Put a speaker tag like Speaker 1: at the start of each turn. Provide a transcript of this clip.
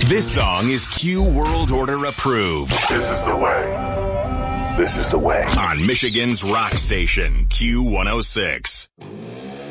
Speaker 1: This song is Q World Order approved.
Speaker 2: This is the way. This is the way.
Speaker 1: On Michigan's rock station, Q106.